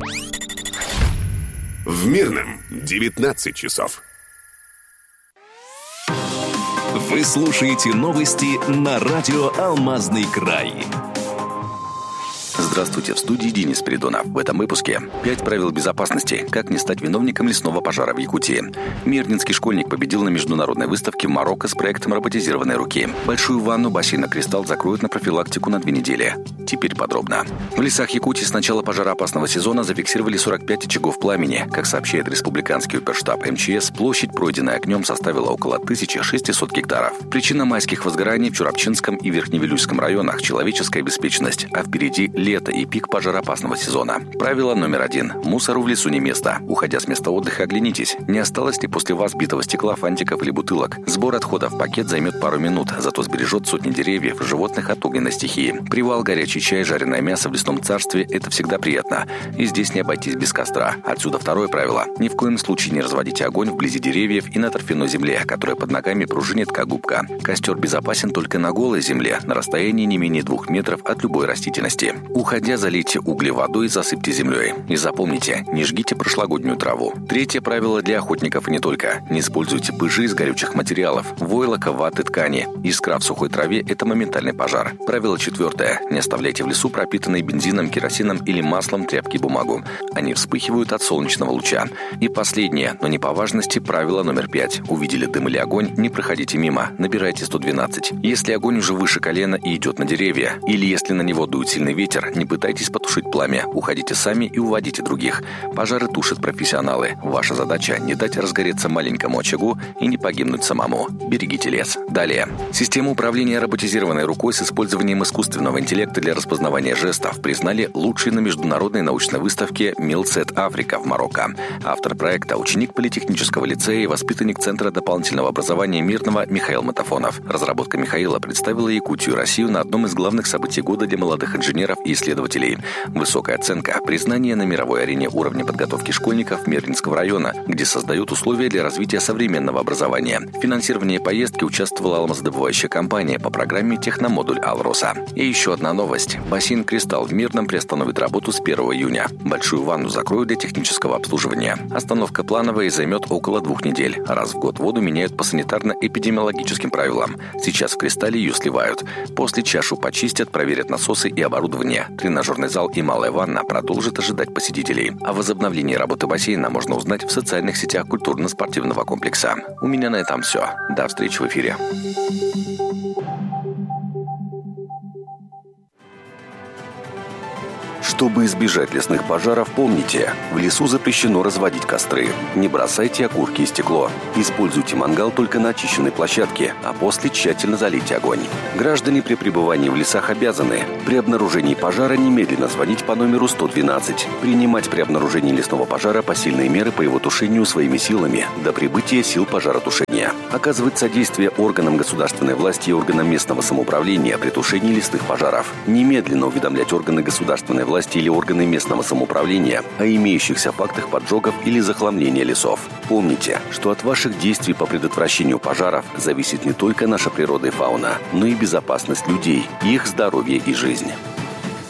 В Мирном 19 часов. Вы слушаете новости на радио «Алмазный край». Здравствуйте, в студии Денис Придонов. В этом выпуске 5 правил безопасности. Как не стать виновником лесного пожара в Якутии. Мирнинский школьник победил на международной выставке в Марокко с проектом роботизированной руки. Большую ванну бассейна «Кристалл» закроют на профилактику на 2 недели. Теперь подробно. В лесах Якутии с начала пожароопасного сезона зафиксировали 45 очагов пламени. Как сообщает республиканский оперштаб МЧС, площадь, пройденная огнем, составила около 1600 гектаров. Причина майских возгораний в Чурапчинском и Верхневилюйском районах – человеческая беспечность, а впереди лето и пик пожароопасного сезона. Правило номер 1. Мусору в лесу не место. Уходя с места отдыха, оглянитесь. Не осталось ли после вас битого стекла, фантиков или бутылок? Сбор отходов в пакет займет пару минут, зато сбережет сотни деревьев, животных от огненной стихии. Привал, горячий чай, жареное мясо в лесном царстве – это всегда приятно. И здесь не обойтись без костра. Отсюда второе правило. Ни в коем случае не разводите огонь вблизи деревьев и на торфяной земле, которая под ногами пружинит как губка. Костер безопасен только на голой земле, на расстоянии не менее 2 метров от любой растительности. Уходя, залейте угли водой и засыпьте землей. И запомните, не жгите прошлогоднюю траву. Третье правило для охотников и не только. Не используйте пыжи из горючих материалов, войлока, ваты, ткани. Искра в сухой траве – это моментальный пожар. Правило 4. Не оставляйте в лесу пропитанные бензином, керосином или маслом тряпки и бумагу. Они вспыхивают от солнечного луча. И последнее, но не по важности, правило номер 5. Увидели дым или огонь, не проходите мимо, набирайте 112. Если огонь уже выше колена и идет на деревья, или если на него дует сильный ветер, не пытайтесь потушить пламя, уходите сами и уводите других. Пожары тушат профессионалы. Ваша задача – не дать разгореться маленькому очагу и не погибнуть самому. Берегите лес. Далее. Систему управления роботизированной рукой с использованием искусственного интеллекта для распознавания жестов признали лучшей на международной научной выставке Милсет Африка в Марокко. Автор проекта – ученик политехнического лицея и воспитанник Центра дополнительного образования Мирного Михаил Матафонов. Разработка Михаила представила Якутию и Россию на одном из главных событий года для молодых инженеров и исследователей. Высокая оценка, признание на мировой арене уровня подготовки школьников Мирнинского района, где создают условия для развития современного образования. В финансировании поездки участвовала алмазодобывающая компания по программе «Техномодуль Алроса». И еще одна новость. Бассейн «Кристалл» в Мирном приостановит работу с 1 июня. Большую ванну закроют для технического обслуживания. Остановка плановая и займет около 2 недель. Раз в год воду меняют по санитарно-эпидемиологическим правилам. Сейчас в «Кристалле» ее сливают. После чашу почистят, проверят насосы и оборудование. Тренажерный зал и малая ванна продолжат ожидать посетителей. О возобновлении работы бассейна можно узнать в социальных сетях культурно-спортивного комплекса. У меня на этом все. До встречи в эфире. Чтобы избежать лесных пожаров, помните, в лесу запрещено разводить костры. Не бросайте окурки и стекло. Используйте мангал только на очищенной площадке, а после тщательно залейте огонь. Граждане при пребывании в лесах обязаны при обнаружении пожара немедленно звонить по номеру 112, принимать при обнаружении лесного пожара посильные меры по его тушению своими силами до прибытия сил пожаротушения, оказывать содействие органам государственной власти и органам местного самоуправления при тушении лесных пожаров, немедленно уведомлять органы государственной власти или органы местного самоуправления о имеющихся фактах поджогов или захламления лесов. Помните, что от ваших действий по предотвращению пожаров зависит не только наша природа и фауна, но и безопасность людей, их здоровье и жизнь.